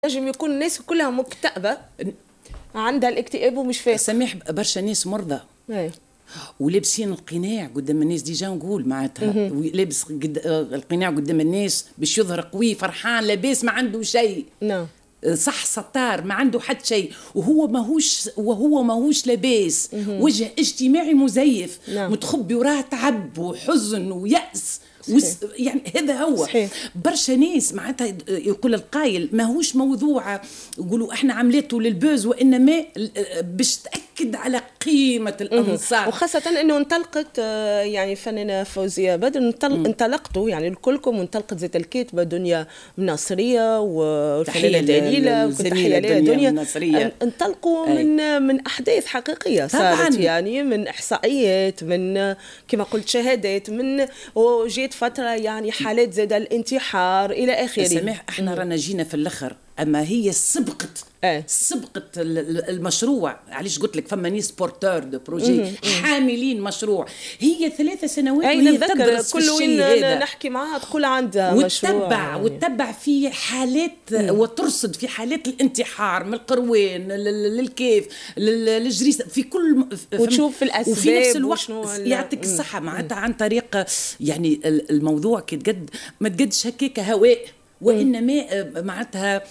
نجم يكون الناس كلها مكتئبة عندها الاكتئاب ومش فاهمة. سميح برشا ناس مرضى ولابسين القناع قدام الناس ديجا نقول معناتها لابس القناع قدام الناس باش يظهر قوي فرحان لاباس ما عنده شيء. نعم صح ستار ما عنده حد شيء وهو ماهوش لاباس وجه اجتماعي مزيف متخبي وراه تعب وحزن ويأس يعني هذا هو صحيح. برشا ناس معناتها يقول القايل ماهوش موضوع يقولوا احنا عملته للبوز وانما باش تاكد على قيمه الانصار وخاصه انه انطلقت يعني فنانه فوزيه بدر انطلقتوا يعني الكلكم وانطلقت زيت الكاتبه دنيا مناصريه والفنانه دليله وتحيه لها دنيا انطلقوا من احداث حقيقيه صارت يعني من احصائيات من كما قلت شهادات من وجيت فترة يعني حالات زاد الانتحار إلى آخره. سماح احنا رانا جينا في الآخر أما هي سبقت المشروع. علاش قلت لك فما ناس بورتور دو بروجي حاملين مشروع هي 3 سنوات وهي تدرس كل وين نحكي معها تقول عندها مشروع وتتبع في حالات وترصد في حالات الانتحار من القروان للكيف للجريس في كل وتشوف في الأسباب وفي نفس الوقت يعطيك الصحة معناتها عن طريق يعني الموضوع كي تقد ما تقدش هكاك هواء وإنما معناتها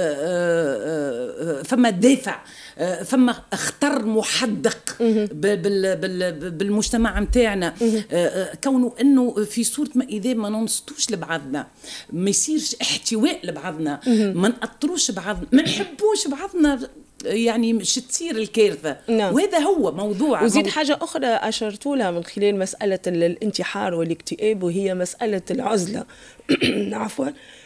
فما دافع فما خطر محدق بالمجتمع متاعنا كونه انه في صورة ما اذا ما ننصتوش لبعضنا ما يصيرش احتواء لبعضنا ما نقطروش بعضنا ما نحبوش بعضنا يعني مش تصير الكارثة وهذا هو موضوع. وزيد حاجة أخرى أشرتوا لها من خلال مسألة الانتحار والاكتئاب وهي مسألة العزلة عفوا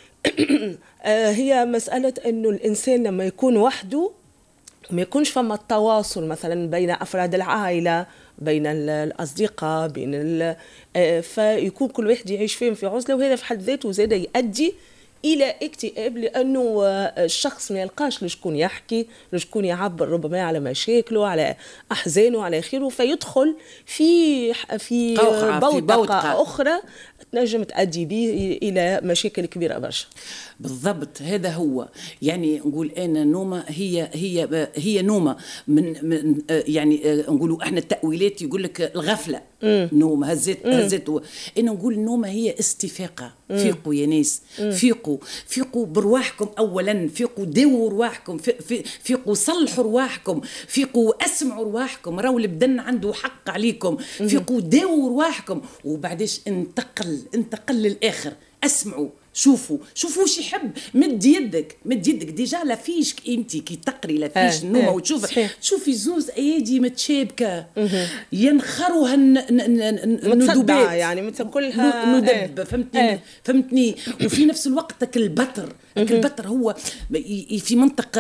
هي مسألة أنه الإنسان لما يكون وحده ما يكونش فما التواصل مثلا بين أفراد العائلة بين الأصدقاء فيكون كل واحد يعيش فيهم في عزلة وهذا في حد ذاته زاد يؤدي إلى اكتئاب لأنه الشخص ما يلقاش لشكون يحكي لشكون يعبر ربما على مشاكله على أحزانه على خيره فيدخل في بوتقة أخرى تنجم تؤدي به إلى مشاكل كبيرة برشا. بالضبط هذا هو يعني نقول أنا نومة هي نومة من يعني نقولوا احنا التأويلات يقول لك الغفلة نومة هزت أنا نقول النومة هي استفاقة. فيقوا يا ناس فيقوا برواحكم أولا فيقوا داووا رواحكم فيقوا صلحوا رواحكم فيقوا أسمعوا رواحكم راهو البدن عنده حق عليكم فيقوا داووا رواحكم وبعديش انتقل للآخر اسمعوا شوفوا وش يحب مد يدك ديجا لا فيش انت كي تقري لا فيش النومه وتشوفي زوز ايادي متشابكه ينخروها ندوبات يعني كلها ندب فهمتني وفي نفس الوقت البتر هو في منطقه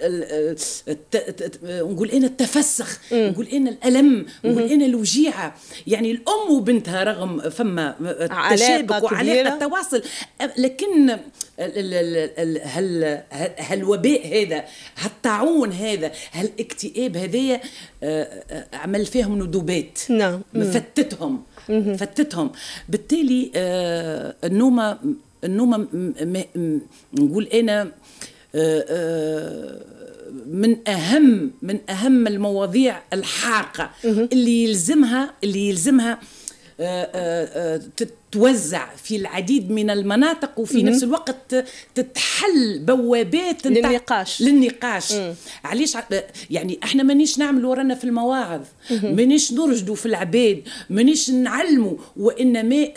نقول انا التفسخ نقول انا الالم نقول انا الوجيعه يعني الام وبنتها رغم فما تشابك وعلاقه تواصل لكن هالوباء هذا هالطاعون هذا هالاكتئاب هذايا عمل فيهم ندوبات فتتهم بالتالي النومة نقول أنا من أهم المواضيع الحارقة اللي يلزمها تتوزع في العديد من المناطق وفي نفس الوقت تتحل بوابات للنقاش. علاش يعني احنا مانيش نعملوا ورانا في المواعظ مانيش نرشدوا في العباد مانيش نعلموا وانما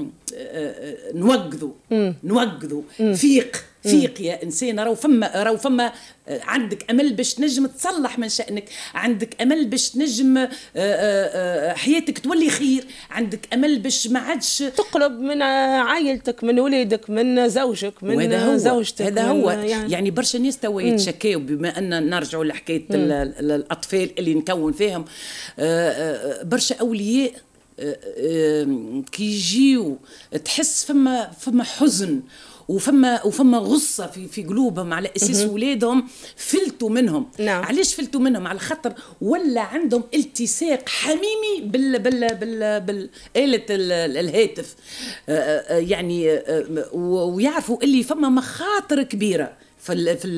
نوقظوا فيق يا انسان راهو فما عندك امل باش تنجم تصلح من شأنك عندك امل باش تنجم حياتك تولي خير عندك امل باش ما عادش تقرب من عائلتك من ولادك من زوجك من زوجتك هذا هو يعني برشا ناس توا يتشكاو بما ان نرجعوا لحكايه الاطفال اللي نكون فيهم برشا اولياء كي يجيو تحس فما حزن وفما غصة في قلوبهم على أساس ولادهم فلتوا منهم. علاش فلتوا منهم؟ على خاطر ولا عندهم التصاق حميمي بالآلة الهاتف يعني ويعرفوا اللي فما مخاطر كبيرة في